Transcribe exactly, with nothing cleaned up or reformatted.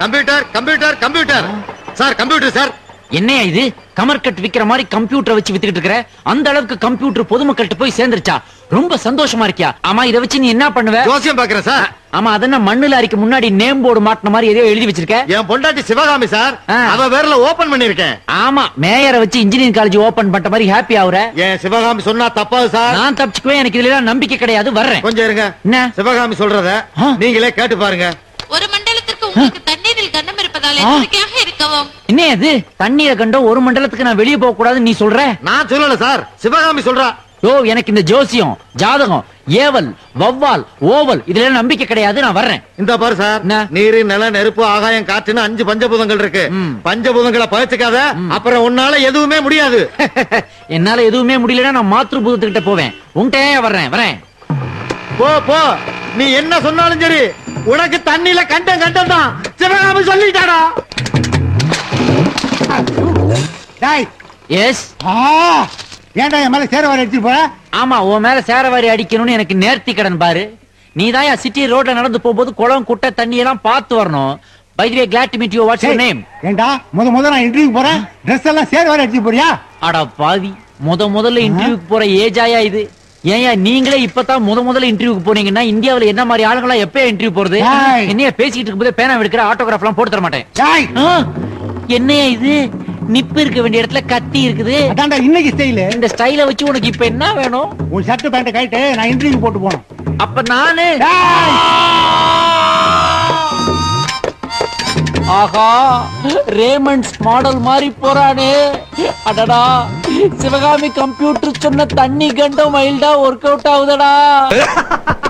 Computer computer computer sir computer sir. என்னையா இது கமர்கட் விக்கிற மாதிரி கம்ப்யூட்டர் வச்சு வித்துக்கிட்டு இருக்கிற? அந்த அளவுக்கு கம்ப்யூட்டர் பொதுமக்கள்கிட்ட போய் சேர்ந்துருச்சா? ரொம்ப சந்தோஷமா இருக்கியா? ஆமா, இத வச்சு நீ என்ன பண்ணுவ? ஜோசியம் பாக்குறேன் சார். ஆமா, அதென்ன மண்ணுல அரிக்கு முன்னாடி நேம் போர்டு மாட்டின மாதிரி எதையோ எழுதி வச்சிருக்க. என் பொண்டாட்டி சிவகாமி சார், அவ பேர்ல ஓபன் பண்ணிருக்கேன். ஆமா, மேயரை வச்சு இன்ஜினியரிங் காலேஜ் ஓபன் பண்ண மாதிரி ஹாப்பி ஆகுற. என் சிவகாமி சொன்னா தப்பாது சார். நான் தப்பிச்சுக்குவேன், எனக்கு இதுல நம்பிக்கை கிடையாது. வர்றேன். கொஞ்சம் இருங்க. என்ன சிவகாமி சொல்றத நீங்களே கேட்டு பாருங்க. ஒரு மண்டலத்திற்கு உங்களுக்கு தண்ணீரில் கண்டம் இருப்பதால் எச்சரிக்கையாக இருக்கவும். என்ன இது தண்ணீரை கண்டோம் ஒரு மண்டலத்துக்கு நான் வெளியே போக கூடாதுன்னு நீ சொல்ற? நான் சொல்லல சார், சிவகாமி சொல்றா. ஓ, எனக்கு இந்த ஜோசியம் ஜாதகம் ஏவல் வவ்வால் ஓவல் இதுல நம்பிக்கை கிடையாது. நான் வர்றேன். இந்த பாரு சார், நீரு நில நெருப்பு ஆகாயம் காற்றுன்னு அஞ்சு பஞ்சபூதங்கள் இருக்கு. பஞ்சபூதங்களை பழச்சுக்காத, அப்புறம் உன்னால எதுவுமே முடியாது. என்னால எதுவுமே முடியலன்னா நான் மாத்ரு பூதத்துக்கிட்ட போவேன். உன்கிட்ட வர்றேன் வரேன். போ போ, நீ என்ன சொன்னாலும் சரி, உனக்கு தண்ணியில கண்டம் கண்டம் தான். சிவகாமி சொல்லிட்டாடா. எஸ். ஏன்டா என் மேல சேரவாரி அடிச்சுட்டு போற? ஆமா, உன் மேல சேரவாரி அடிக்கணும்னு எனக்கு நேர்த்தி கடன் பாரு. நீ தான் சிட்டி ரோட்ல நடந்து போகும்போது குளம் குட்டை தண்ணி எல்லாம் பார்த்து வரணும். By the way, glad to meet you. What's your name? ஏண்டா முத முத நான் இன்டர்வியூ போறேன், Dress எல்லாம் சேரவாரி அடிச்சு போறியா? அட பாவி, முத முதல்ல இன்டர்வியூக்கு போற ஏஜாயா இது? ஏயா நீங்களே இப்பதான் முத முதல்ல இன்டர்வியூக்கு போனீங்கன்னா இந்தியாவுல என்ன மாதிரி ஆளுங்களா எப்ப இன்டர்வியூ போறது? என்னைய பேசிக்கிட்டு இருக்கும்போது பேனா எடுக்கிற ஆட்டோகிராஃப் எல்லாம் போட்டு தர மாட்டேன். என்னையா இது நிப்பு இருக்க வேண்டிய இடத்துல கத்தி இருக்குது. அதான்டா இன்னைக்கு ஸ்டைல். இந்த ஸ்டைல வச்சு உனக்கு இப்ப என்ன வேணும்? உன் ஷர்ட் பேண்ட் கைட்டு நான் இன்டர்வியூ போட்டு போறேன். அப்ப நானு ஆஹா ரேமண்ட்ஸ் மாடல் மாதிரி போறானே. அடடா, சிவகாமி கம்ப்யூட்டர் சொன்ன தண்ணி கண்டம் மைல்டா ஒர்க் அவுட் ஆகுதடா.